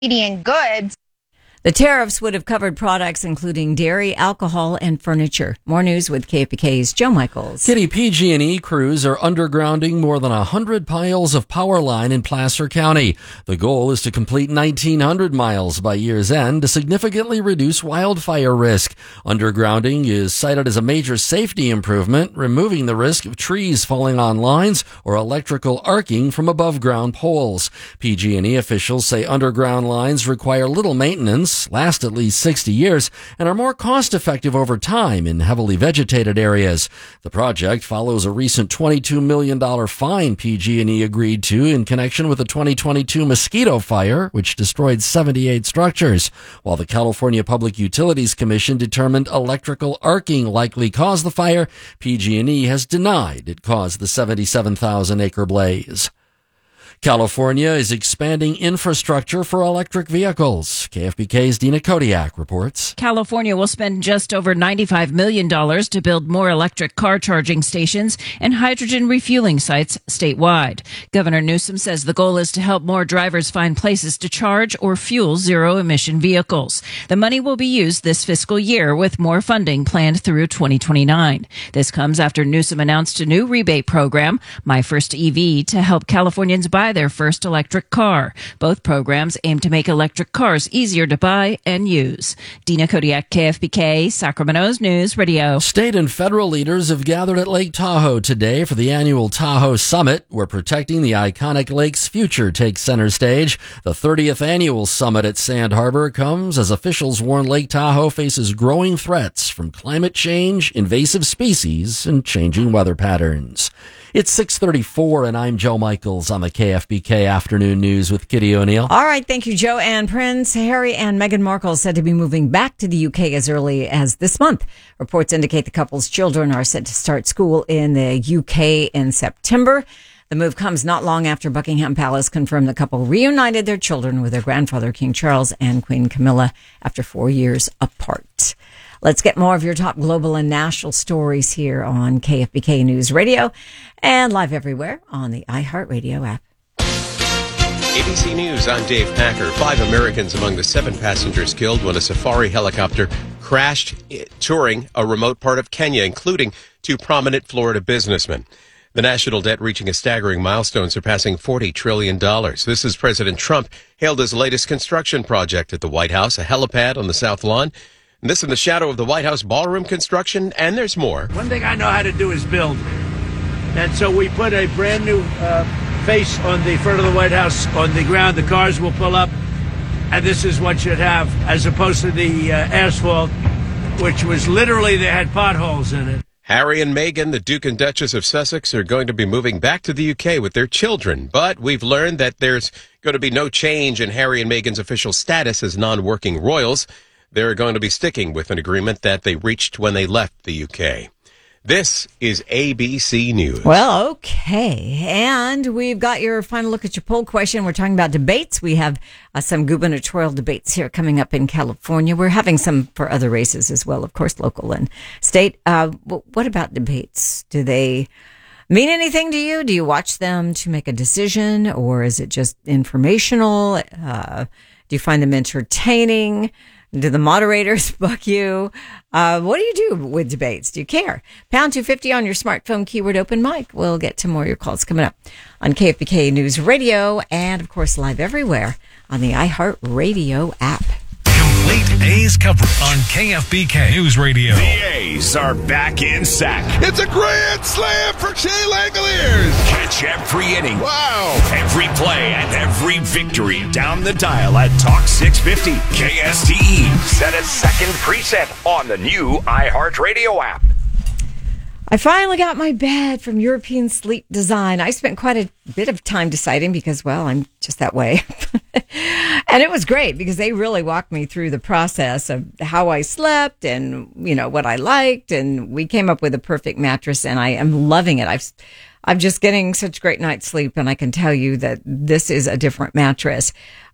Canadian goods. The tariffs would have covered products including dairy, alcohol, and furniture. More news with KFBK's Joe Michaels. Kitty, PG&E crews are undergrounding more than 100 miles of power line in Placer County. The goal is to complete 1,900 miles by year's end to significantly reduce wildfire risk. Undergrounding is cited as a major safety improvement, removing the risk of trees falling on lines or electrical arcing from above-ground poles. PG&E officials say underground lines require little maintenance, last at least 60 years, and are more cost-effective over time in heavily vegetated areas. The project follows a recent $22 million fine PG&E agreed to in connection with the 2022 mosquito fire, which destroyed 78 structures. While the California Public Utilities Commission determined electrical arcing likely caused the fire, PG&E has denied it caused the 77,000-acre blaze. California is expanding infrastructure for electric vehicles. KFBK's Dina Kodiak reports. California will spend just over $95 million to build more electric car charging stations and hydrogen refueling sites statewide. Governor Newsom says the goal is to help more drivers find places to charge or fuel zero-emission vehicles. The money will be used this fiscal year with more funding planned through 2029. This comes after Newsom announced a new rebate program, My First EV, to help Californians buy their first electric car. Both programs aim to make electric cars easier to buy and use. Dina Kodiak, KFBK, Sacramento's News Radio. State and federal leaders have gathered at Lake Tahoe today for the annual Tahoe Summit, where protecting the iconic lake's future takes center stage. The 30th annual summit at Sand Harbor comes as officials warn Lake Tahoe faces growing threats from climate change, invasive species, and changing weather patterns. It's 6:34, and I'm Joe Michaels on the KFBK Afternoon News with Kitty O'Neill. All right, thank you, Joe. And Prince Harry and Meghan Markle said to be moving back to the UK as early as this month. Reports indicate the couple's children are set to start school in the UK in September. The move comes not long after Buckingham Palace confirmed the couple reunited their children with their grandfather, King Charles, and Queen Camilla after 4 years apart. Let's get more of your top global and national stories here on KFBK News Radio and live everywhere on the iHeartRadio app. ABC News, I'm Dave Packer. 5 Americans among the 7 passengers killed when a safari helicopter crashed touring a remote part of Kenya, including 2 prominent Florida businessmen. The national debt reaching a staggering milestone, surpassing $40 trillion. This is President Trump hailed his latest construction project at the White House, a helipad on the South Lawn. And this in the shadow of the White House ballroom construction, and there's more. One thing I know how to do is build. And so we put a brand new face on the front of the White House on the ground. The cars will pull up, and this is what you'd have, as opposed to the asphalt, which was literally, they had potholes in it. Harry and Meghan, the Duke and Duchess of Sussex, are going to be moving back to the UK with their children. But we've learned that there's going to be no change in Harry and Meghan's official status as non-working royals. They're going to be sticking with an agreement that they reached when they left the UK. This is ABC News. Well, okay. And we've got your final look at your poll question. We're talking about debates. We have some gubernatorial debates here coming up in California. We're having some for other races as well, of course, local and state. What about debates? Do they mean anything to you? Do you watch them to make a decision, or is it just informational? Do you find them entertaining? Do the moderators bug you? What do you do with debates? Do you care? Pound 250 on your smartphone, keyword open mic. We'll get to more of your calls coming up on KFBK News Radio and, of course, live everywhere on the iHeartRadio app. Complete A's coverage on KFBK News Radio. The A's are back in sack. It's a grand slam for Shea Langoliers. Catch every inning. Wow. Every play and every victory down the dial at Talk 650. KSTE. Set a second preset on the new iHeartRadio app. I finally got my bed from European Sleep Design. I spent quite a bit of time deciding because, well, I'm just that way. And it was great because they really walked me through the process of how I slept and, you know, what I liked. And we came up with a perfect mattress, and I am loving it. I'm just getting such great night's sleep, and I can tell you that this is a different mattress.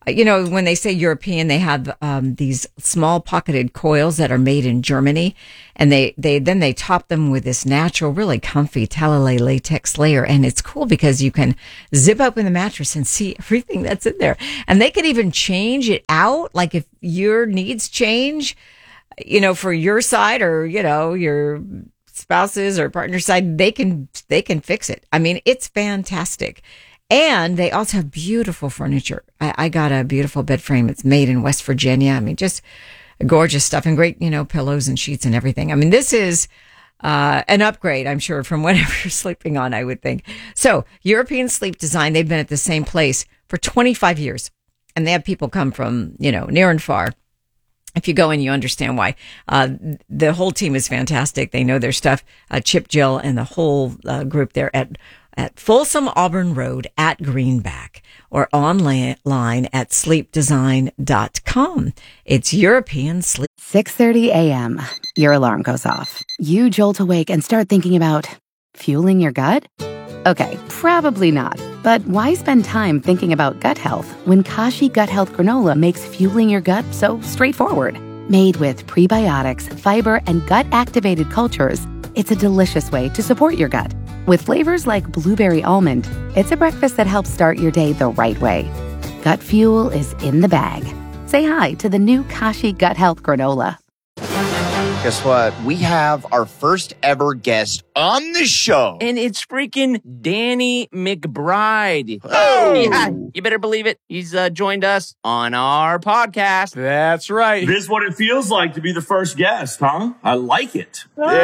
when they say European, they have these small pocketed coils that are made in Germany, and they top them with this natural, really comfy Talalay latex layer. And it's cool because you can zip open the mattress and see everything that's in there. And they could even change it out, like if your needs change, for your side or, your spouse's or partner's side, they can fix it. I mean, it's fantastic. And they also have beautiful furniture. I got a beautiful bed frame. It's made in West Virginia. I mean, just gorgeous stuff and great, pillows and sheets and everything. I mean, this is an upgrade, I'm sure, from whatever you're sleeping on, I would think. So European Sleep Design, they've been at the same place for 25 years. And they have people come from, near and far. If you go in, you understand why. The whole team is fantastic. They know their stuff. Chip, Jill, and the whole group there at Folsom Auburn Road at Greenback, or online at sleepdesign.com. It's European Sleep. 6:30 a.m. Your alarm goes off. You jolt awake and start thinking about fueling your gut? Okay, probably not. But why spend time thinking about gut health when Kashi Gut Health Granola makes fueling your gut so straightforward? Made with prebiotics, fiber, and gut-activated cultures, it's a delicious way to support your gut. With flavors like blueberry almond, it's a breakfast that helps start your day the right way. Gut fuel is in the bag. Say hi to the new Kashi Gut Health Granola. Guess what? We have our first ever guest on the show. And it's freaking Danny McBride. Oh! Yeah, you better believe it. He's joined us on our podcast. That's right. This is what it feels like to be the first guest, huh? I like it.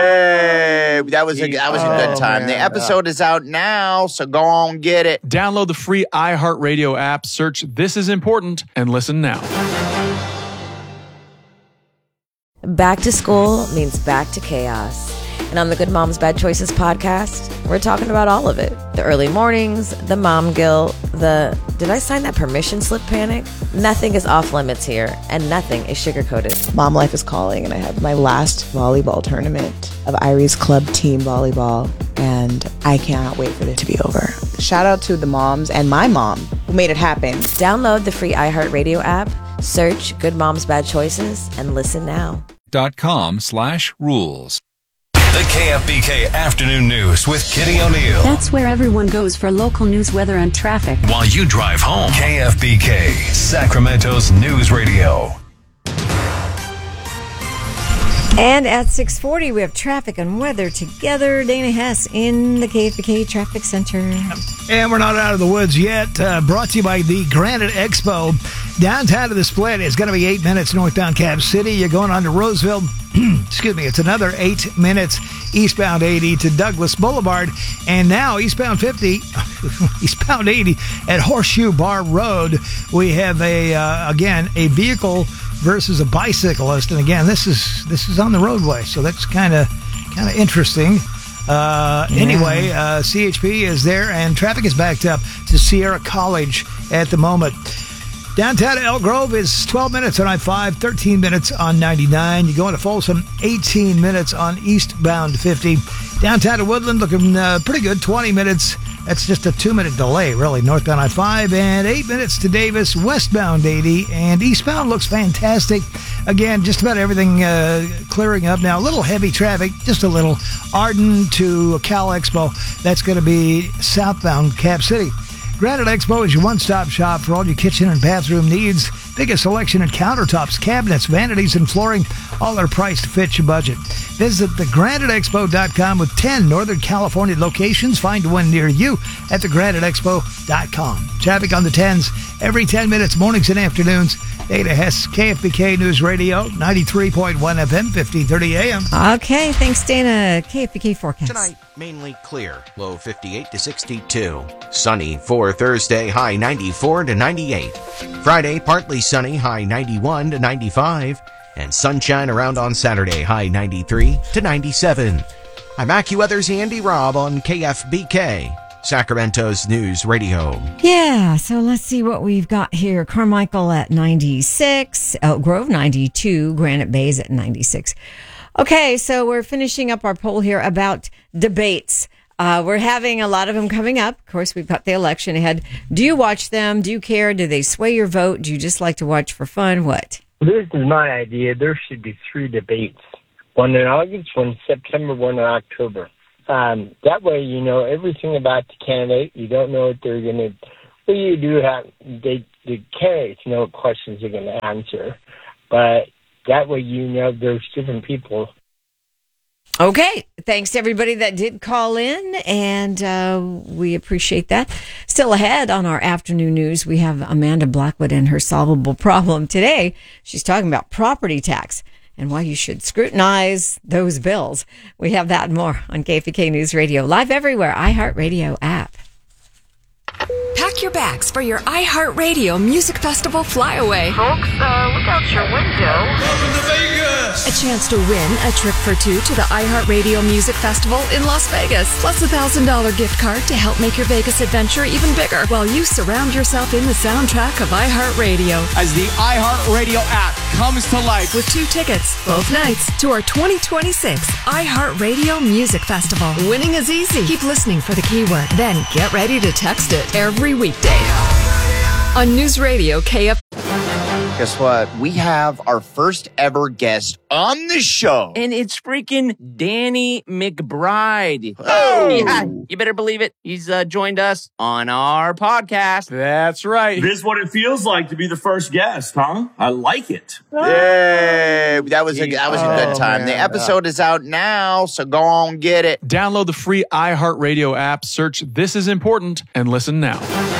Yay! That was a good time. Man. The episode is out now, so go on get it. Download the free iHeartRadio app, search This Is Important, and listen now. Back to school means back to chaos. And on the Good Moms Bad Choices podcast, we're talking about all of it. The early mornings, the mom guilt, the did I sign that permission slip panic? Nothing is off limits here, and nothing is sugar-coated. Mom life is calling, and I have my last volleyball tournament of Irie's Club Team Volleyball, and I cannot wait for it to be over. Shout out to the moms and my mom who made it happen. Download the free iHeartRadio app, search Good Moms Bad Choices, and listen now. .com/rules. The KFBK Afternoon News with Kitty O'Neill. That's where everyone goes for local news, weather, and traffic. While you drive home, KFBK, Sacramento's news radio. And at 6:40, we have traffic and weather together. Dana Hess in the KFBK Traffic Center. And we're not out of the woods yet. Brought to you by the Granite Expo. Downtown to the split is going to be 8 minutes northbound Cap City. You're going on to Roseville. Excuse me. It's another 8 minutes eastbound 80 to Douglas Boulevard. And now eastbound 50, eastbound 80 at Horseshoe Bar Road. We have a vehicle versus a bicyclist, and again, this is on the roadway, so that's kind of interesting. Anyway, CHP is there, and traffic is backed up to Sierra College at the moment. Downtown to Elk Grove is 12 minutes on I-5, 13 minutes on 99. You go into Folsom, 18 minutes on eastbound 50. Downtown to Woodland, looking pretty good, 20 minutes. That's just a 2-minute delay, really, northbound I-5, and 8 minutes to Davis, westbound 80, and eastbound looks fantastic. Again, just about everything clearing up now. A little heavy traffic, just a little. Arden to Cal Expo, that's going to be southbound Cap City. Granite Expo is your one-stop shop for all your kitchen and bathroom needs. Biggest selection in countertops, cabinets, vanities, and flooring. All are priced to fit your budget. Visit thegraniteexpo.com with 10 Northern California locations. Find one near you at thegraniteexpo.com. Traffic on the 10s every 10 minutes, mornings and afternoons. Dana Hess, KFBK News Radio, 93.1 FM, 1530 AM. Okay, thanks, Dana. KFBK forecast. Tonight, mainly clear, low 58 to 62. Sunny for Thursday, high 94 to 98. Friday, partly sunny, high 91 to 95. And sunshine around on Saturday, high 93 to 97. I'm AccuWeather's Andy Robb on KFBK, Sacramento's News Radio. Yeah, so let's see what we've got here. Carmichael at 96, Elk Grove 92, Granite Bay's at 96. Okay, so we're finishing up our poll here about debates. We're having a lot of them coming up. Of course, we've got the election ahead. Do you watch them? Do you care? Do they sway your vote? Do you just like to watch for fun? What? This is my idea. There should be 3 debates. One in August, one in September, one in October. That way you know everything about the candidate. You don't know what they're going to... Well, you do have... the candidates know what questions they're going to answer. But that way you know there's different people. Okay. Thanks to everybody that did call in, and we appreciate that. Still ahead on our afternoon news, we have Amanda Blackwood and her solvable problem. Today, she's talking about property tax and why you should scrutinize those bills. We have that and more on KFBK News Radio, live everywhere, iHeartRadio app. Pack your bags for your iHeartRadio Music Festival flyaway. Folks, look out your window. Welcome to Vegas! A chance to win a trip for 2 to the iHeartRadio Music Festival in Las Vegas. Plus a $1,000 gift card to help make your Vegas adventure even bigger while you surround yourself in the soundtrack of iHeartRadio. As the iHeartRadio app comes to life. With 2 tickets, both nights, to our 2026 iHeartRadio Music Festival. Winning is easy. Keep listening for the keyword, then get ready to text it every weekday on News Radio KF. Guess what? We have our first ever guest on the show. And it's freaking Danny McBride. Oh! Yeah, you better believe it. He's joined us on our podcast. That's right. This is what it feels like to be the first guest, huh? I like it. Yay! That was a good time. Man. The episode is out now, so go on get it. Download the free iHeartRadio app, search This Is Important, and listen now.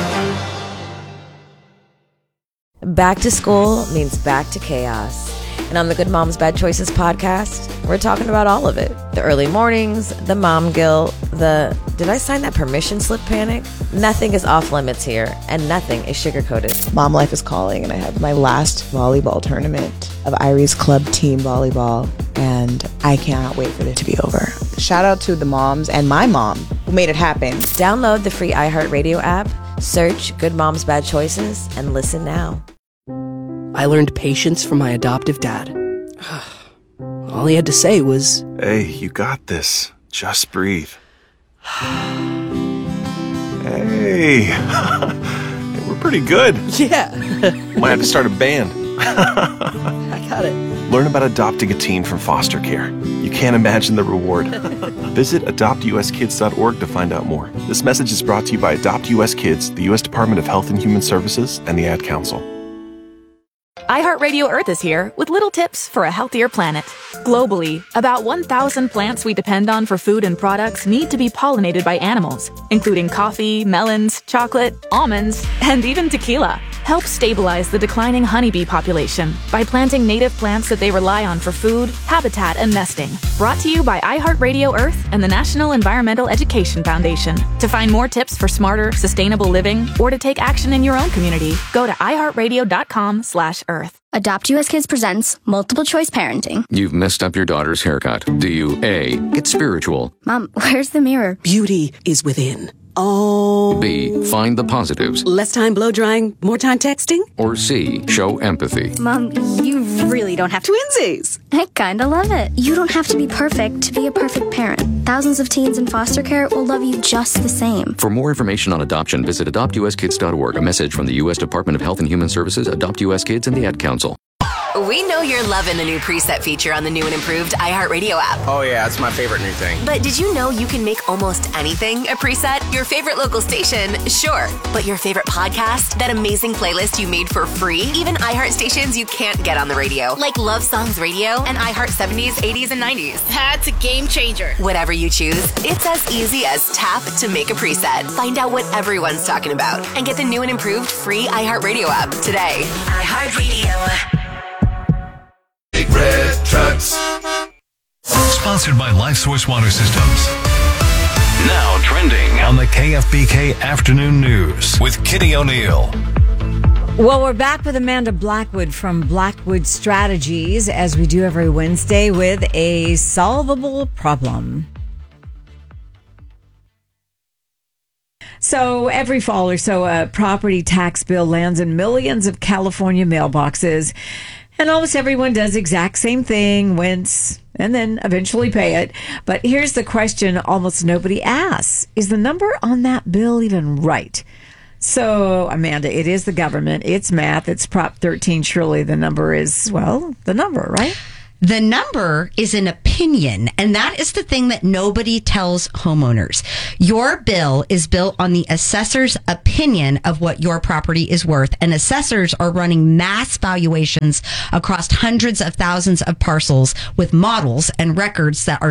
Back to school means back to chaos. And on the Good Moms Bad Choices podcast, we're talking about all of it. The early mornings, the mom guilt, the did I sign that permission slip panic? Nothing is off limits here, and nothing is sugarcoated. Mom life is calling, and I have my last volleyball tournament of Iris Club Team Volleyball, and I cannot wait for it to be over. Shout out to the moms and my mom who made it happen. Download the free iHeartRadio app, search Good Moms Bad Choices, and listen now. I learned patience from my adoptive dad. All he had to say was, "Hey, you got this. Just breathe." Hey, we're pretty good. Yeah. Might have to start a band. I got it. Learn about adopting a teen from foster care. You can't imagine the reward. Visit adoptuskids.org to find out more. This message is brought to you by Adopt US Kids, the U.S. Department of Health and Human Services, and the Ad Council. iHeartRadio Earth is here with little tips for a healthier planet. Globally, about 1,000 plants we depend on for food and products need to be pollinated by animals, including coffee, melons, chocolate, almonds, and even tequila. Help stabilize the declining honeybee population by planting native plants that they rely on for food, habitat, and nesting. Brought to you by iHeartRadio Earth and the National Environmental Education Foundation. To find more tips for smarter, sustainable living, or to take action in your own community, go to iHeartRadio.com/Earth. Adopt US Kids presents Multiple Choice Parenting. You've messed up your daughter's haircut. Do you A, get spiritual? Mom, where's the mirror? Beauty is within. Oh. B, find the positives? Less time blow drying, more time texting? Or C, show empathy? Mom, you really don't have to. Twinsies! I kinda love it. You don't have to be perfect to be a perfect parent. Thousands of teens in foster care will love you just the same. For more information on adoption, visit adoptuskids.org. A message from the U.S. Department of Health and Human Services, Adopt US Kids, and the Ad Council. We know you're loving the new preset feature on the new and improved iHeartRadio app. Oh yeah, it's my favorite new thing. But did you know you can make almost anything a preset? Your favorite local station, sure. But your favorite podcast? That amazing playlist you made for free? Even iHeart stations you can't get on the radio, like Love Songs Radio and iHeart 70s, 80s, and 90s. That's a game changer. Whatever you choose, it's as easy as tap to make a preset. Find out what everyone's talking about and get the new and improved free iHeartRadio app today. iHeartRadio. Big red trucks. Sponsored by Life Source Water Systems. Now trending on the KFBK Afternoon News with Kitty O'Neill. Well, we're back with Amanda Blackwood from Blackwood Strategies, as we do every Wednesday, with a solvable problem. So every fall or so, a property tax bill lands in millions of California mailboxes. And almost everyone does the exact same thing once and then eventually pay it. But here's the question almost nobody asks. Is the number on that bill even right? So, Amanda, it is the government. It's math. It's Prop 13. Surely the number is, well, the number, right? The number is an opinion, and that is the thing that nobody tells homeowners. Your bill is built on the assessor's opinion of what your property is worth, and assessors are running mass valuations across hundreds of thousands of parcels with models and records that are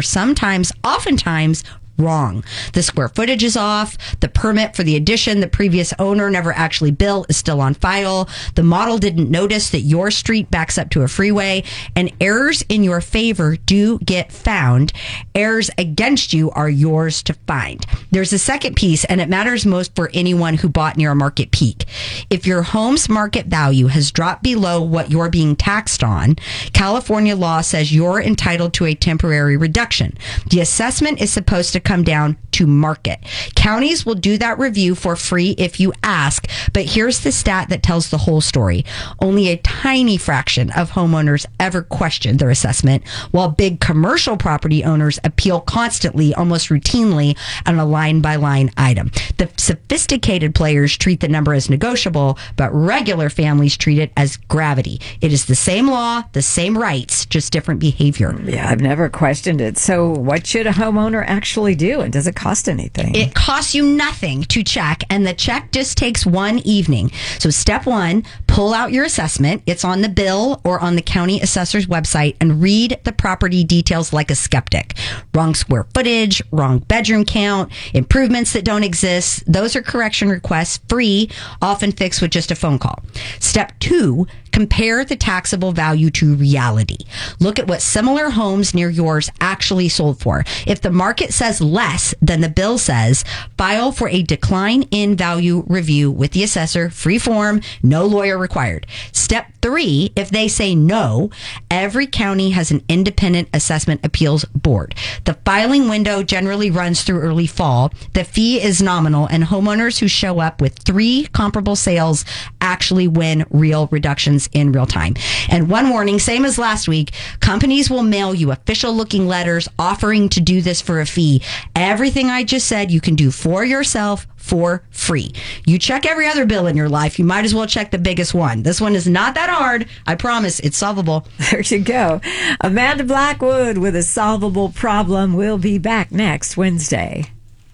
oftentimes, wrong. The square footage is off. The permit for the addition the previous owner never actually built is still on file. The model didn't notice that your street backs up to a freeway, and errors in your favor do get found. Errors against you are yours to find. There's a second piece, and it matters most for anyone who bought near a market peak. If your home's market value has dropped below what you're being taxed on, California law says you're entitled to a temporary reduction. The assessment is supposed to come down to market. Counties will do that review for free if you ask, but here's the stat that tells the whole story. Only a tiny fraction of homeowners ever question their assessment, while big commercial property owners appeal constantly, almost routinely, on a line-by-line item. The sophisticated players treat the number as negotiable, but regular families treat it as gravity. It is the same law, the same rights, just different behavior. Yeah, I've never questioned it. So what should a homeowner actually do, and does it cost anything? It costs you nothing to check, and the check just takes one evening. So step one, pull out your assessment. It's on the bill or on the county assessor's website, and read the property details like a skeptic. Wrong square footage, wrong bedroom count, improvements that don't exist. Those are correction requests, free, often fixed with just a phone call. Step two, compare the taxable value to reality. Look at what similar homes near yours actually sold for. If the market says less than the bill says, file for a decline in value review with the assessor, free form, no lawyer required. Step three, if they say no, every county has an independent assessment appeals board. The filing window generally runs through early fall. The fee is nominal, and homeowners who show up with 3 comparable sales actually win real reductions in real time. And one warning, same as last week, companies will mail you official looking letters offering to do this for a fee. Everything I just said you can do for yourself for free. You check every other bill in your life, you might as well check the biggest one. This one is not that hard. I promise it's solvable. There you go. Amanda Blackwood with a solvable problem. We'll be back next Wednesday.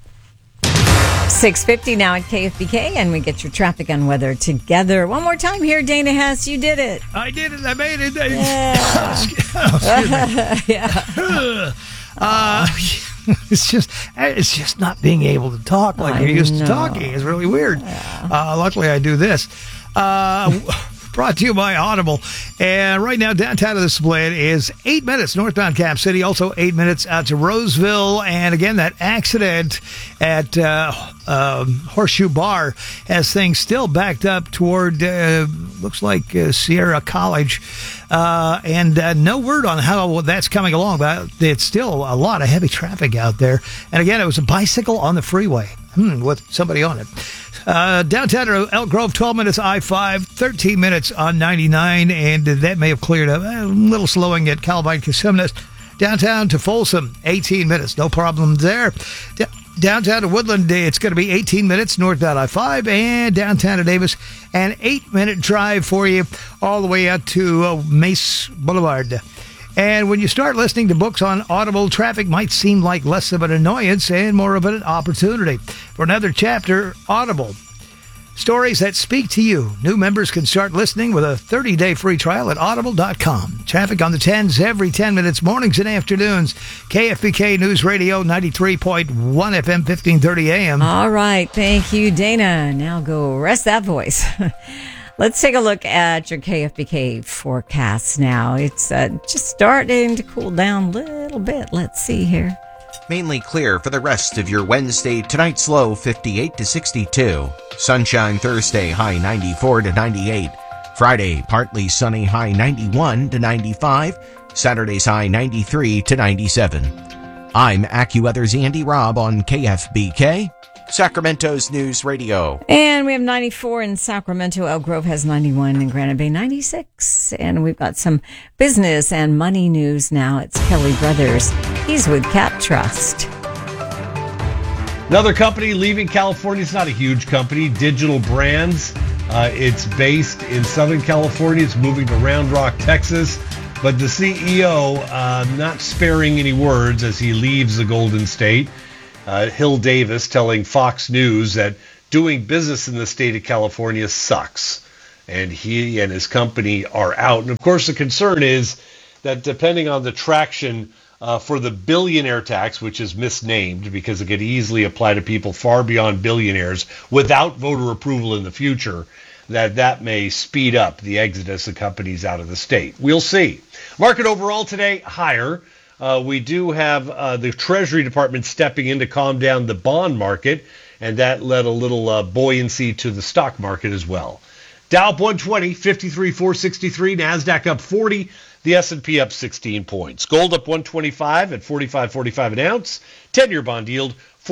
6:50 now at KFBK, and we get your traffic and weather together. One more time here, Dana Hess. You did it. I did it. I made it. Yeah. It's just not being able to talk like you're used to talking. It's really weird. Luckily, I do this. Brought to you by Audible. And right now, downtown to the split is 8 minutes northbound Cap City, also 8 minutes out to Roseville. And again, that accident at Horseshoe Bar has things still backed up toward, looks like Sierra College. And no word on how that's coming along, but it's still a lot of heavy traffic out there. And again, it was a bicycle on the freeway with somebody on it. Downtown to Elk Grove, 12 minutes I-5, 13 minutes on 99, and that may have cleared up. A little slowing at Calvine Kissimmee. Downtown to Folsom, 18 minutes, no problem there. Downtown to Woodland, it's going to be 18 minutes northbound I-5, and downtown to Davis, an 8-minute drive for you all the way out to Mace Boulevard. And when you start listening to books on Audible, traffic might seem like less of an annoyance and more of an opportunity. For another chapter, Audible. Stories that speak to you. New members can start listening with a 30-day free trial at audible.com. Traffic on the 10s every 10 minutes, mornings and afternoons. KFBK News Radio, 93.1 FM, 1530 AM. All right. Thank you, Dana. Now go rest that voice. Let's take a look at your KFBK forecast now. It's just starting to cool down a little bit. Let's see here. Mainly clear for the rest of your Wednesday. Tonight's low 58 to 62. Sunshine Thursday, high 94 to 98. Friday, partly sunny, high 91 to 95. Saturday's high 93 to 97. I'm AccuWeather's Andy Robb on KFBK Sacramento's News Radio. And we have 94 in Sacramento. Elk Grove has 91 and Granite Bay 96. And we've got some business and money news now. It's Kelly Brothers. He's with Cat Trust. Another company leaving California. It's not a huge company. Digital Brands. It's based in Southern California. It's moving to Round Rock, Texas. But the CEO not sparing any words as he leaves the Golden State. Hill Davis telling Fox News that doing business in the state of California sucks. And he and his company are out. And of course, the concern is that depending on the traction for the billionaire tax, which is misnamed because it could easily apply to people far beyond billionaires without voter approval in the future, that may speed up the exodus of companies out of the state. We'll see. Market overall today, higher. We do have the Treasury Department stepping in to calm down the bond market, and that led a little buoyancy to the stock market as well. Dow up 120, 53,463. NASDAQ up 40. The S&P up 16 points. Gold up 125 at $45.45 an ounce. 10-year bond yield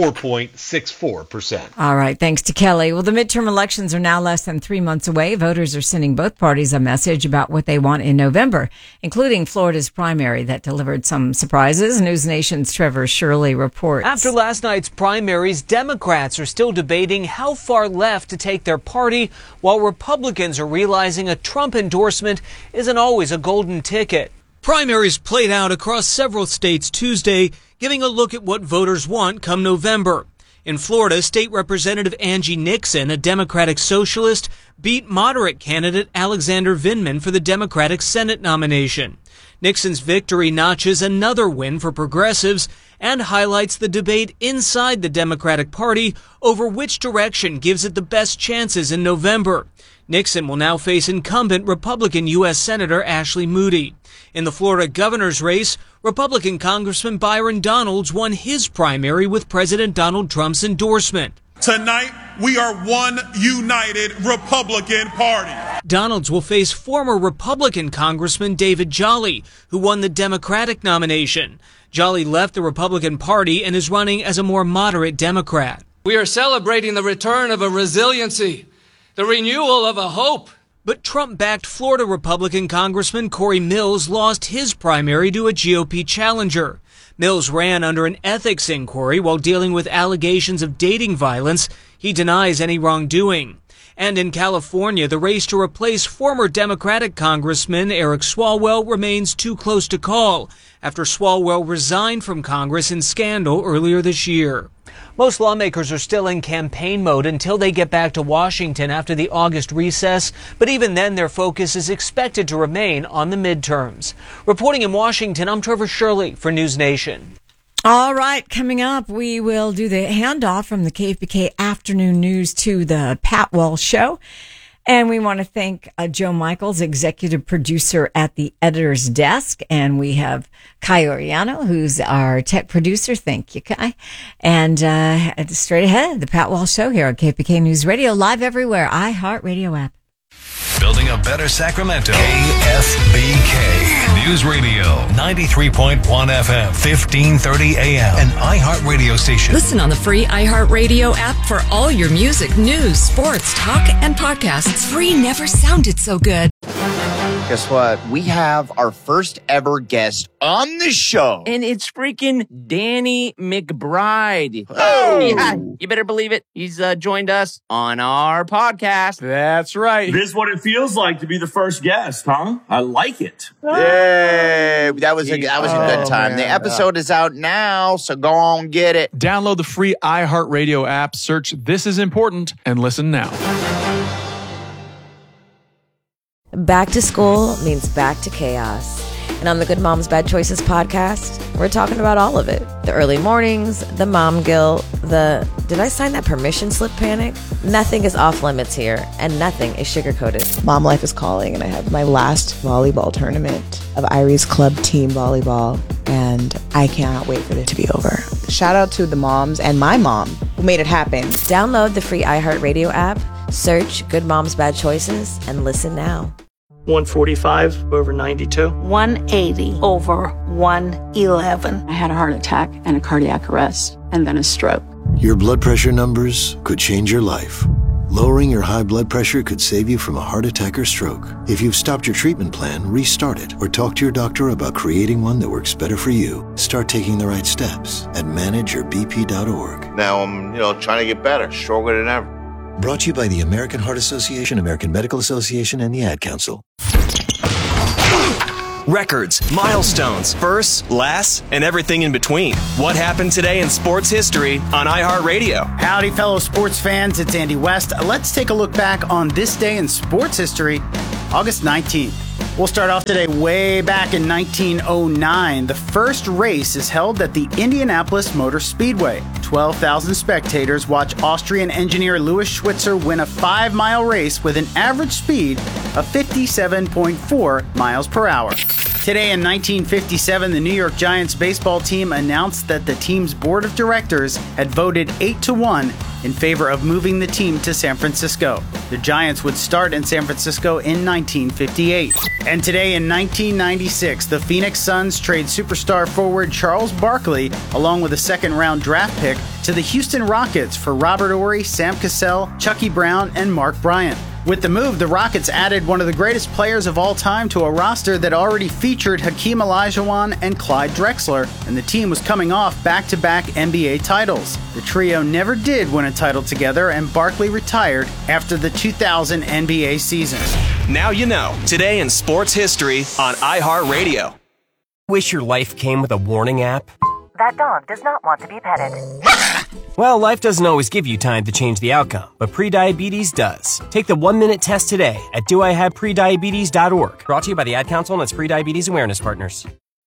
4.64%. All right. Thanks to Kelly. Well, the midterm elections are now less than 3 months away. Voters are sending both parties a message about what they want in November, including Florida's primary that delivered some surprises. News Nation's Trevor Shirley reports. After last night's primaries, Democrats are still debating how far left to take their party, while Republicans are realizing a Trump endorsement isn't always a golden ticket. Primaries played out across several states Tuesday, giving a look at what voters want come November. In Florida, State Representative Angie Nixon, a Democratic socialist, beat moderate candidate Alexander Vindman for the Democratic Senate nomination. Nixon's victory notches another win for progressives and highlights the debate inside the Democratic Party over which direction gives it the best chances in November. Nixon will now face incumbent Republican U.S. Senator Ashley Moody. In the Florida governor's race, Republican Congressman Byron Donalds won his primary with President Donald Trump's endorsement. Tonight, we are one united Republican Party. Donalds will face former Republican Congressman David Jolly, who won the Democratic nomination. Jolly left the Republican Party and is running as a more moderate Democrat. We are celebrating the return of a resiliency, the renewal of a hope. But Trump-backed Florida Republican Congressman Corey Mills lost his primary to a GOP challenger. Mills ran under an ethics inquiry while dealing with allegations of dating violence. He denies any wrongdoing. And in California, the race to replace former Democratic Congressman Eric Swalwell remains too close to call after Swalwell resigned from Congress in scandal earlier this year. Most lawmakers are still in campaign mode until they get back to Washington after the August recess, but even then their focus is expected to remain on the midterms. Reporting in Washington, I'm Trevor Shirley for News Nation. All right, coming up, we will do the handoff from the KFBK Afternoon News to the Pat Walsh Show. And we want to thank Joe Michaels, executive producer at the editor's desk. And we have Kai Oriano, who's our tech producer. Thank you, Kai. And straight ahead, the Pat Walsh Show here on KFBK News Radio, live everywhere, iHeartRadio app. Building a better Sacramento. KFBK News Radio, 93.1 FM, 1530 AM, an iHeartRadio station. Listen on the free iHeartRadio app for all your music, news, sports, talk, and podcasts. Free never sounded so good. Guess what? We have our first ever guest on the show. And it's freaking Danny McBride. Oh! Yeah, you better believe it. He's joined us on our podcast. That's right. This is what it feels like to be the first guest, huh? I like it. Yay! That was a good time. Man. The episode is out now, so go on get it. Download the free iHeartRadio app, search This Is Important, and listen now. Back to school means back to chaos. And on the Good Moms Bad Choices podcast, we're talking about all of it. The early mornings, the mom guilt, the did I sign that permission slip panic? Nothing is off limits here, and nothing is sugar-coated. Mom life is calling, and I have my last volleyball tournament of Iris Club Team Volleyball, and I cannot wait for it to be over. Shout out to the moms and my mom who made it happen. Download the free iHeartRadio app, search Good Moms Bad Choices, and listen now. 145 over 92. 180 over 111. I had a heart attack and a cardiac arrest and then a stroke. Your blood pressure numbers could change your life. Lowering your high blood pressure could save you from a heart attack or stroke. If you've stopped your treatment plan, restart it or talk to your doctor about creating one that works better for you. Start taking the right steps at manageyourbp.org. Now I'm, trying to get better, stronger than ever. Brought to you by the American Heart Association, American Medical Association, and the Ad Council. Records, milestones, firsts, lasts, and everything in between. What happened today in sports history on iHeartRadio? Howdy, fellow sports fans. It's Andy West. Let's take a look back on this day in sports history, August 19th. We'll start off today way back in 1909. The first race is held at the Indianapolis Motor Speedway. 12,000 spectators watch Austrian engineer Louis Schwitzer win a 5-mile race with an average speed of 57.4 miles per hour. Today in 1957, the New York Giants baseball team announced that the team's board of directors had voted 8-1 in favor of moving the team to San Francisco. The Giants would start in San Francisco in 1958. And today in 1996, the Phoenix Suns trade superstar forward Charles Barkley along with a second-round draft pick to the Houston Rockets for Robert Horry, Sam Cassell, Chucky Brown, and Mark Bryant. With the move, the Rockets added one of the greatest players of all time to a roster that already featured Hakeem Olajuwon and Clyde Drexler, and the team was coming off back-to-back NBA titles. The trio never did win a title together, and Barkley retired after the 2000 NBA season. Now you know, today in sports history on iHeartRadio. Wish your life came with a warning app? That dog does not want to be petted. Well, life doesn't always give you time to change the outcome, but prediabetes does. Take the 1-minute test today at doihaveprediabetes.org. Brought to you by the Ad Council and its Prediabetes Awareness Partners.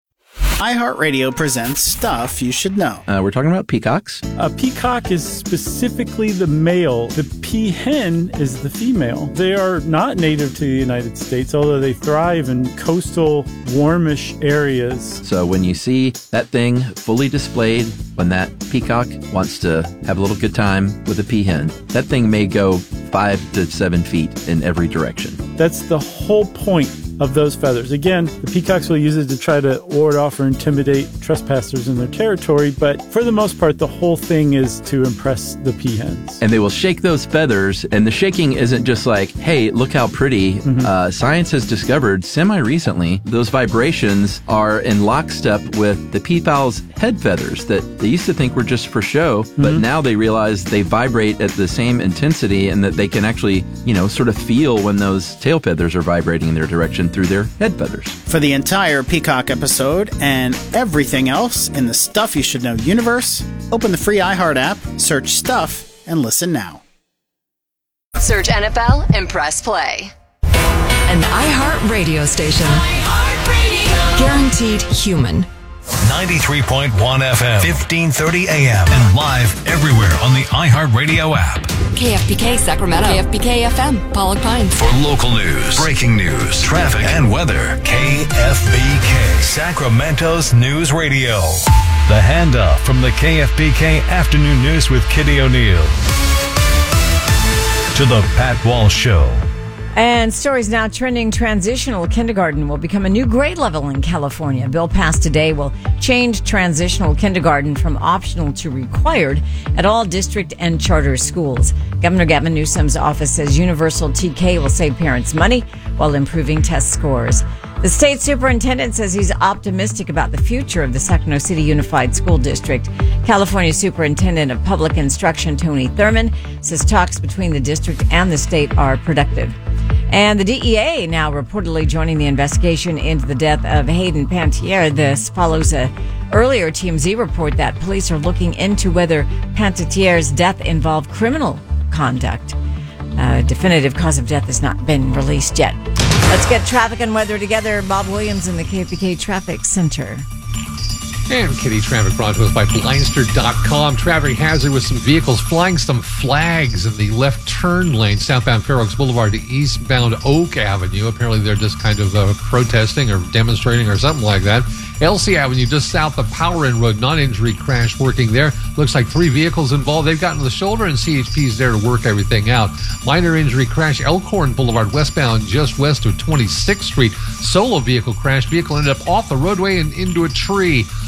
iHeartRadio presents Stuff You Should Know. We're talking about peacocks. A peacock is specifically the male. The peahen is the female. They are not native to the United States, although they thrive in coastal, warmish areas. So when you see that thing fully displayed, when that peacock wants to have a little good time with a peahen, that thing may go 5 to 7 feet in every direction. That's the whole point of those feathers. Again, the peacocks will use it to try to ward off or intimidate trespassers in their territory, but for the most part, the whole thing is to impress the peahens. And they will shake those feathers, and the shaking isn't just like, hey, look how pretty. Science has discovered semi-recently those vibrations are in lockstep with the peafowl's head feathers that they used to think were just for show, but now they realize they vibrate at the same intensity and that they can actually, sort of feel when those tail feathers are vibrating in their direction through their head feathers. For the entire Peacock episode and everything else in the Stuff You Should Know universe, open the free iHeart app, search Stuff, and listen now. Search NFL and press play. An iHeart radio station. Guaranteed human. 93.1 FM, 1530 AM, and live everywhere on the iHeartRadio app. KFBK Sacramento. KFBK FM, Pollock Pines. For local news, breaking news, traffic, and weather, KFBK, Sacramento's news radio. The handoff from the KFBK Afternoon News with Kitty O'Neill. To the Pat Walsh Show. And stories now trending. Transitional kindergarten will become a new grade level in California. A bill passed today will change transitional kindergarten from optional to required at all district and charter schools. Governor Gavin Newsom's office says universal TK will save parents money while improving test scores. The state superintendent says he's optimistic about the future of the Sacramento City Unified School District. California Superintendent of Public Instruction Tony Thurman says talks between the district and the state are productive. And the DEA now reportedly joining the investigation into the death of Hayden Panettiere. This follows a earlier TMZ report that police are looking into whether Panettiere's death involved criminal conduct. A definitive cause of death has not been released yet. Let's get traffic and weather together. Bob Williams in the KFBK Traffic Center. And Kitty, traffic brought to us by Blindster.com. Traffic hazard with some vehicles flying some flags in the left turn lane, southbound Fair Oaks Boulevard to eastbound Oak Avenue. Apparently they're just kind of protesting or demonstrating or something like that. Elsie Avenue, just south of Power End Road, non-injury crash working there. Looks like 3 vehicles involved. They've gotten the shoulder and CHP's there to work everything out. Minor injury crash, Elkhorn Boulevard westbound just west of 26th Street. Solo vehicle crash. Vehicle ended up off the roadway and into a tree.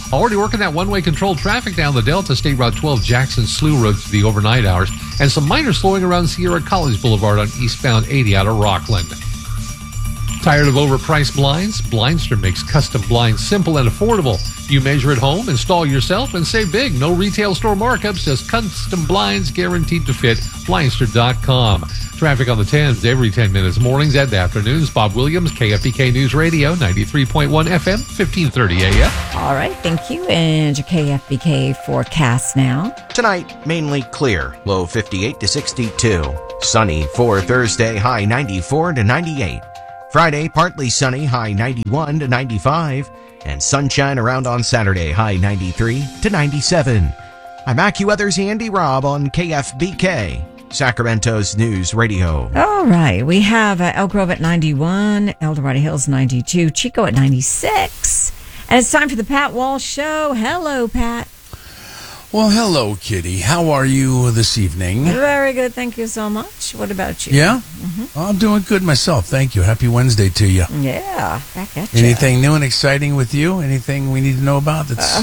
Already working that one-way controlled traffic down the Delta, State Route 12, Jackson Slough Road to the overnight hours, and some minor slowing around Sierra College Boulevard on eastbound 80 out of Rockland. Tired of overpriced blinds? Blindster makes custom blinds simple and affordable. You measure at home, install yourself, and save big. No retail store markups, just custom blinds guaranteed to fit. Blindster.com. Traffic on the 10s every 10 minutes, mornings and afternoons. Bob Williams, KFBK News Radio, 93.1 FM, 1530 AM. All right, thank you. And your KFBK forecast now. Tonight, mainly clear, low 58 to 62. Sunny for Thursday, high 94 to 98. Friday, partly sunny, high 91 to 95. And sunshine around on Saturday, high 93 to 97. I'm AccuWeather's Andy Robb on KFBK, Sacramento's News Radio. All right, we have Elk Grove at 91, El Dorado Hills 92, Chico at 96. And it's time for the Pat Walsh Show. Hello, Pat. Well, hello, Kitty. How are you this evening? Very good. Thank you so much. What about you? Yeah? Mm-hmm. I'm doing good myself. Thank you. Happy Wednesday to you. Yeah. Back at you. Anything new and exciting with you? Anything we need to know about? That's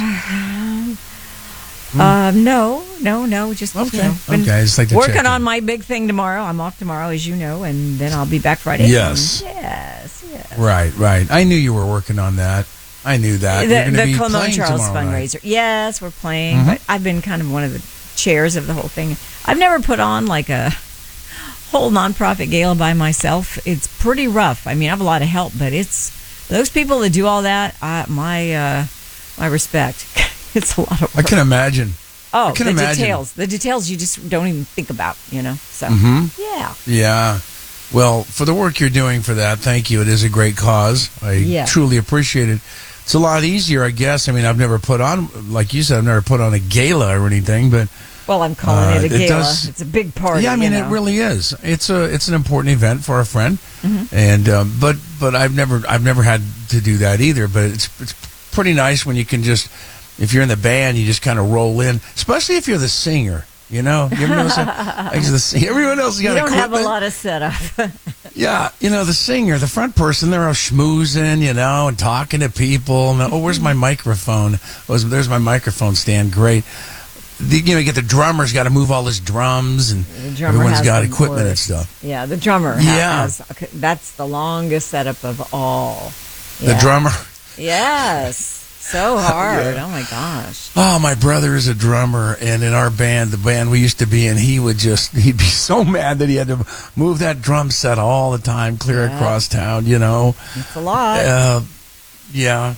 No. Just okay. Been Just like to working check on in. my big thing tomorrow. I'm off tomorrow, as you know, and then I'll be back Friday. Yes. Yes. Right. I knew you were working on that. I knew that. The Clement Charles fundraiser. Right? Yes, we're playing, but I've been kind of one of the chairs of the whole thing. I've never put on like a whole nonprofit gala by myself. It's pretty rough. I mean, I have a lot of help, but it's those people that do all that. My respect. It's a lot of work. I can imagine. Oh, I can imagine. The details you just don't even think about, So, Yeah. Well, for the work you're doing for that, thank you. It is a great cause. I truly appreciate it. It's a lot easier, I guess. I mean, I've never put on, like you said, I've never put on a gala or anything, but well, I'm calling it a gala. It's a big party. Yeah, I mean, it really is. It's an important event for a friend, and but I've never had to do that either. But it's pretty nice when you can just, if you're in the band, you just kind of roll in, especially if you're the singer. You ever notice that? Everyone else got you don't equipment. have a lot of setup. Yeah, the singer, the front person, they're all schmoozing, and talking to people. And, where's my microphone? There's my microphone stand. Great. You get the drummer's got to move all his drums, and everyone's got equipment and stuff. Yeah, the drummer has. That's the longest setup of all. Yeah. The drummer? Yes. So hard. Yeah. Oh, my gosh. Oh, my brother is a drummer, and in our band, the band we used to be in, he'd be so mad that he had to move that drum set all the time, clear across town, It's a lot. Yeah.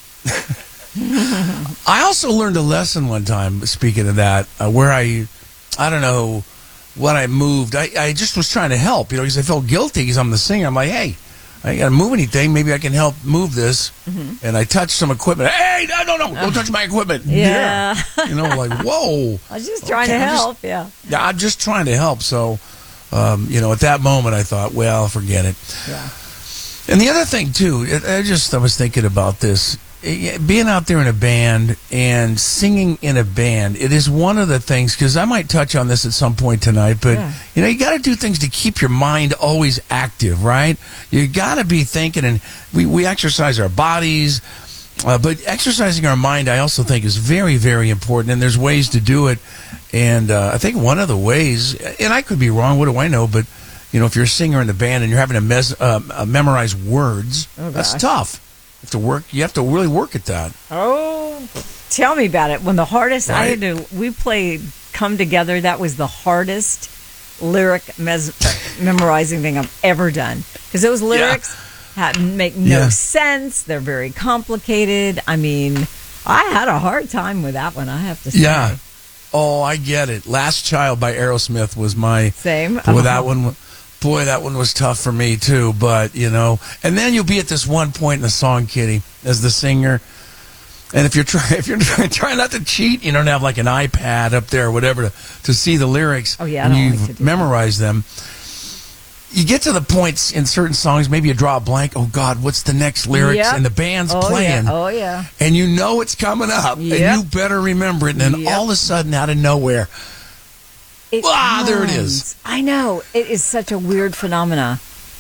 I also learned a lesson one time, speaking of that, where I don't know what I moved. I just was trying to help, because I felt guilty because I'm the singer. I'm like, hey, I ain't got to move anything. Maybe I can help move this. And I touched some equipment. Hey, no, don't touch my equipment. Yeah. Like, whoa. I was just trying to help, Yeah, I'm just trying to help. So, at that moment, I thought, well, forget it. Yeah. And the other thing, too, I was thinking about this. Being out there in a band and singing in a band, it is one of the things, because I might touch on this at some point tonight, but, you got to do things to keep your mind always active, right? You got to be thinking, and we exercise our bodies, but exercising our mind, I also think, is very, very important, and there's ways to do it. And I think one of the ways, and I could be wrong, what do I know, but, if you're a singer in the band and you're having to memorize words, that's tough. You have to really work at that. Oh, tell me about it. When the hardest, we played Come Together. That was the hardest lyric memorizing thing I've ever done. Because those lyrics make no sense. They're very complicated. I mean, I had a hard time with that one, I have to say. Yeah. Oh, I get it. Last Child by Aerosmith was my... Same. That one was tough for me, too. But, and then you'll be at this one point in the song, Kitty, as the singer. And if you're trying not to cheat, you don't have like an iPad up there or whatever to see the lyrics. Oh, yeah. And you've memorized them. You get to the points in certain songs, maybe you draw a blank. Oh, God, what's the next lyrics? Yep. And the band's playing. Yeah. Oh, yeah. And you know it's coming up. Yep. And you better remember it. And then all of a sudden, out of nowhere... there it is. I know. It is such a weird phenomena.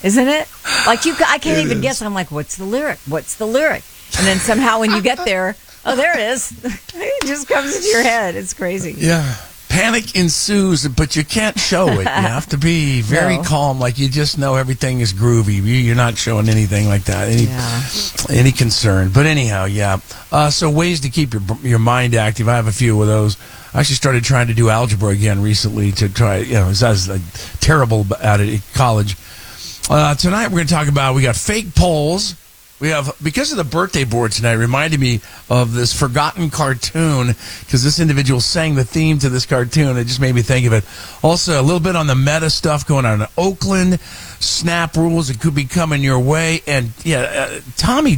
isn't it? Like I can't even guess. I'm like, what's the lyric? What's the lyric? And then somehow when you get there, oh, there it is. It just comes into your head. It's crazy. Yeah. Panic ensues, but you can't show it. You have to be very calm, like you just know everything is groovy. You're not showing anything like that, any concern. But anyhow, so ways to keep your mind active. I have a few of those. I actually started trying to do algebra again recently to try. I was terrible at it at college. Tonight we're going to talk about, we got fake polls. We have, because of the birthday board tonight, reminded me of this forgotten cartoon, because this individual sang the theme to this cartoon. It just made me think of it. Also, a little bit on the meta stuff going on in Oakland, snap rules that could be coming your way. And Tommy